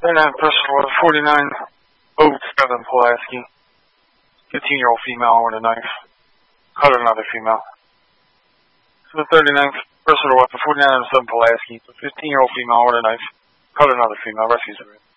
39 personal order 4907 Pulaski. 15-year-old female with a knife. Cut another female. So the 39th personal order 4907 Pulaski. 15-year-old female with a knife. Cut another female. Rescues her.